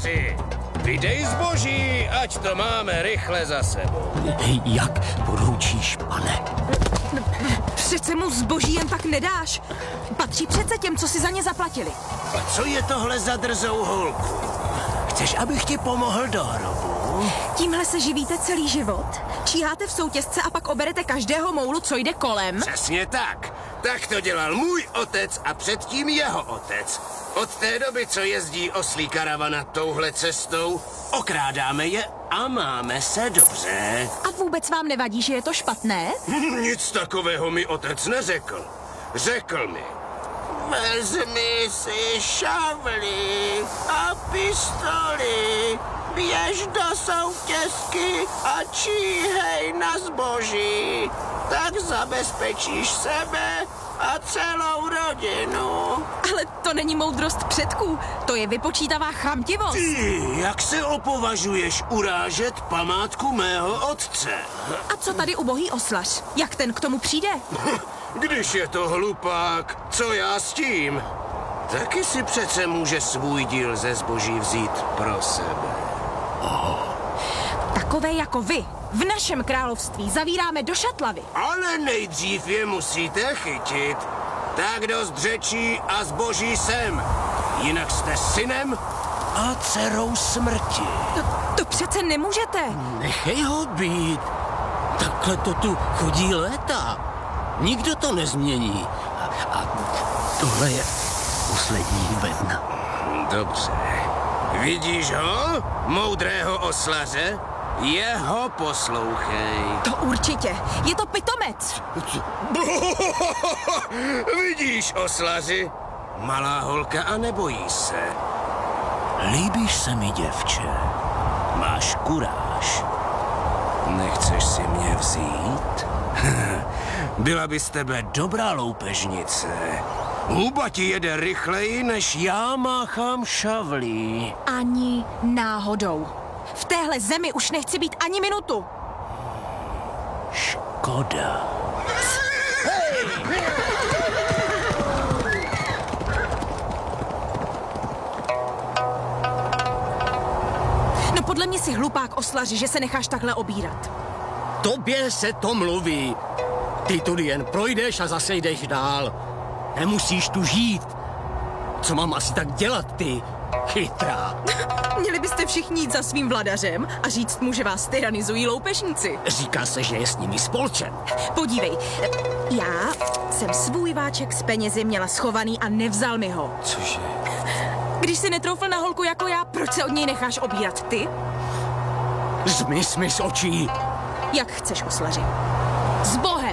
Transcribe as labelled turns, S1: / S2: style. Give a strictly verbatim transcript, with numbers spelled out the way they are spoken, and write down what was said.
S1: oslaři! Vydej zboží, ať to máme rychle za sebou.
S2: Jak poručíš, pane?
S3: Přece mu zboží jen tak nedáš. Patří přece těm, co si za ně zaplatili.
S1: A co je tohle za drzou holku? Chceš, abych ti pomohl do hrobu?
S3: Tímhle se živíte celý život? Číháte v soutězce a pak oberete každého moulu, co jde kolem?
S1: Přesně tak. Tak to dělal můj otec a předtím jeho otec. Od té doby, co jezdí oslí karavana touhle cestou, okrádáme je a máme se dobře.
S3: A vůbec vám nevadí, že je to špatné?
S1: Nic takového mi otec neřekl. Řekl mi: vezmi si šavli a pistoli, běž do soutězky a číhej na zboží. Tak zabezpečíš sebe a celou rodinu.
S3: Ale to není moudrost předků, to je vypočítavá chamtivost.
S1: Ty, jak se opovažuješ urážet památku mého otce?
S3: A co tady ubohý oslař? Jak ten k tomu přijde?
S1: Když je to hlupák, co já s tím? Taky si přece může svůj díl ze zboží vzít pro sebe.
S3: Takové jako vy v našem království zavíráme do šatlavy.
S1: Ale nejdřív je musíte chytit. Tak dost řečí a zboží sem. Jinak jste synem a dcerou smrti.
S3: To, to přece nemůžete.
S2: Nechej ho být. Takhle to tu chodí léta. Nikdo to nezmění. A, a tohle je poslední bedna.
S1: Dobře. Vidíš ho, moudrého oslaře? Jeho poslouchej.
S3: To určitě. Je to pitomec.
S1: Vidíš, oslaři? Malá holka a nebojí se. Líbíš se mi, děvče. Máš kuráž. Nechceš si mě vzít? Byla by z tebe dobrá loupežnice. Huba ti jede rychleji, než já máchám šavlí.
S3: Ani náhodou. V téhle zemi už nechci být ani minutu.
S1: Škoda.
S3: No podle mě si hlupák oslaři, že se necháš takhle obírat.
S2: Tobě se to mluví. Ty tudy jen projdeš a zase jdeš dál. Nemusíš tu žít. Co mám asi tak dělat, ty chytrá?
S3: Měli byste všichni jít za svým vladařem a říct mu, že vás tyranizují loupežníci.
S2: Říká se, že je s nimi spolčen.
S3: Podívej, já jsem svůj váček s penězi měla schovaný a nevzal mi ho.
S1: Cože?
S3: Když si netroufl na holku jako já, proč se od něj necháš obírat ty?
S2: Zmiz mi z očí.
S3: Jak chceš, oslaři. S Bohem!